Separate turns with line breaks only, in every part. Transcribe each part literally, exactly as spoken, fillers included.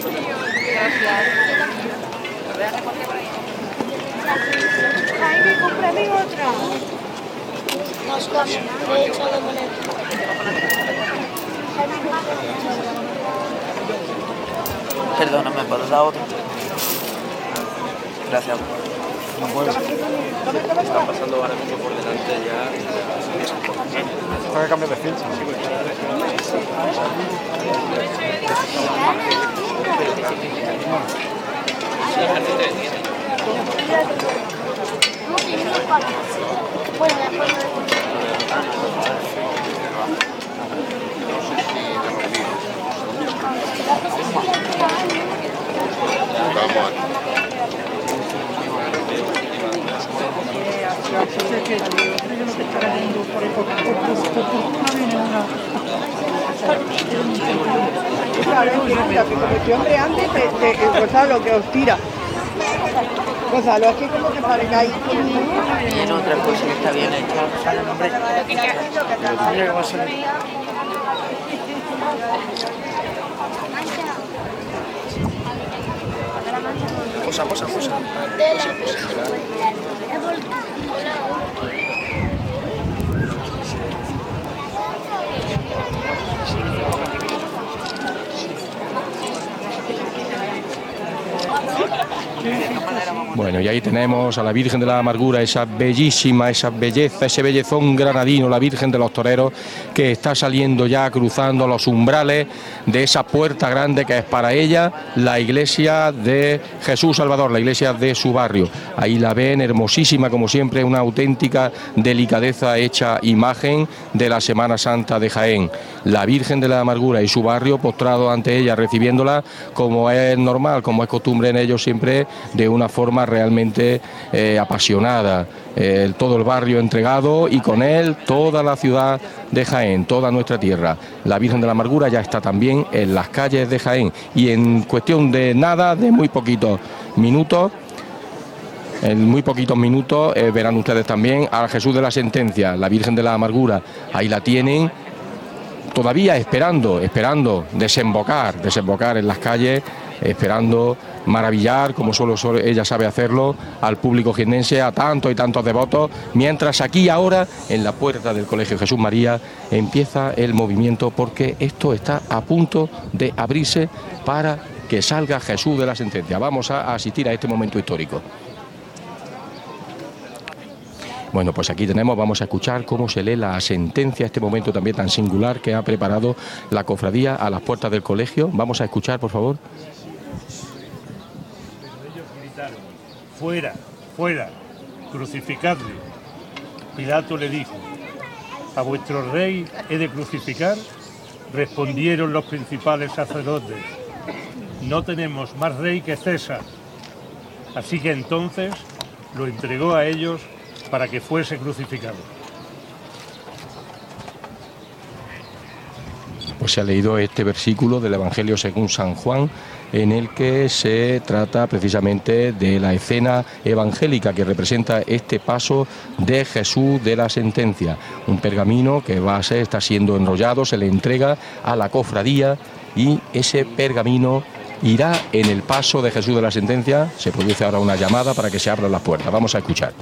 Jaime, cómprame otra.
Más cosas, he hecho de moneda.
Perdona, ¿me puedes dar otra? Gracias. No puedo.
Están pasando ahora mismo por delante ya.
Tengo que cambiar de filtro.
Bueno, la forma de...
Claro, entiendo que como este hombre antes, te, te, Gonzalo, que os tira. Gonzalo, es que como que para que ahí...
Tiene otra cosa que está bien hecha. Sale el nombre.
Posa, posa, posa.
Bueno, y ahí tenemos a la Virgen de la Amargura, esa bellísima, esa belleza, ese bellezón granadino, la Virgen de los Toreros, que está saliendo ya, cruzando los umbrales de esa puerta grande que es para ella la iglesia de Jesús Salvador, la iglesia de su barrio. Ahí la ven, hermosísima como siempre, una auténtica delicadeza hecha imagen de la Semana Santa de Jaén. La Virgen de la Amargura y su barrio postrado ante ella, recibiéndola como es normal, como es costumbre en ellos siempre, de una forma realmente eh, apasionada, eh, todo el barrio entregado y con él toda la ciudad de Jaén, toda nuestra tierra. La Virgen de la Amargura ya está también en las calles de Jaén y en cuestión de nada, de muy poquitos minutos, en muy poquitos minutos eh, verán ustedes también a Jesús de la Sentencia, la Virgen de la Amargura. Ahí la tienen, todavía esperando, esperando desembocar, desembocar en las calles, esperando maravillar, como solo ella sabe hacerlo, al público jiennense, a tantos y tantos devotos, mientras aquí ahora, en la puerta del Colegio Jesús María, empieza el movimiento, porque esto está a punto de abrirse para que salga Jesús de la Sentencia. Vamos a asistir a este momento histórico. Bueno, pues aquí tenemos, vamos a escuchar cómo se lee la sentencia, este momento también tan singular que ha preparado la cofradía a las puertas del colegio. Vamos a escuchar, por favor.
Ellos gritaron: fuera, fuera, crucificadle. Pilato le dijo: ¿a vuestro rey he de crucificar? Respondieron los principales sacerdotes: no tenemos más rey que César. Así que entonces lo entregó a ellos para que fuese crucificado.
Pues se ha leído este versículo del Evangelio según San Juan, en el que se trata precisamente de la escena evangélica que representa este paso de Jesús de la Sentencia. Un pergamino que va a ser, está siendo enrollado, se le entrega a la cofradía y ese pergamino irá en el paso de Jesús de la Sentencia. Se produce ahora una llamada para que se abran las puertas. Vamos a escuchar.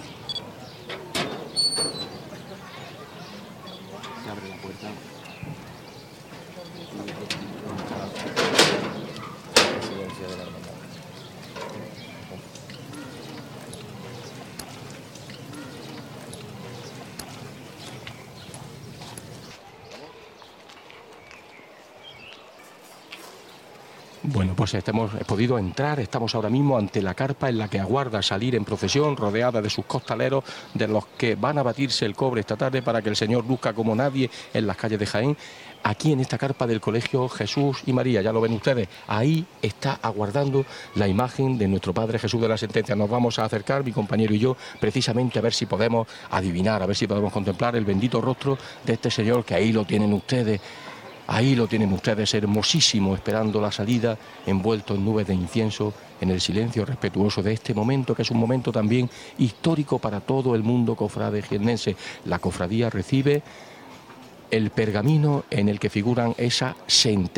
Bueno, pues hemos podido entrar, estamos ahora mismo ante la carpa en la que aguarda salir en procesión, rodeada de sus costaleros, de los que van a batirse el cobre esta tarde para que el Señor luzca como nadie en las calles de Jaén. Aquí en esta carpa del Colegio Jesús y María, ya lo ven ustedes, ahí está aguardando la imagen de nuestro Padre Jesús de la Sentencia. Nos vamos a acercar, mi compañero y yo, precisamente a ver si podemos adivinar, a ver si podemos contemplar el bendito rostro de este Señor, que ahí lo tienen ustedes. Ahí lo tienen ustedes, hermosísimo, esperando la salida, envuelto en nubes de incienso, en el silencio respetuoso de este momento, que es un momento también histórico para todo el mundo cofrade jiennense. La cofradía recibe el pergamino en el que figuran esa sentencia.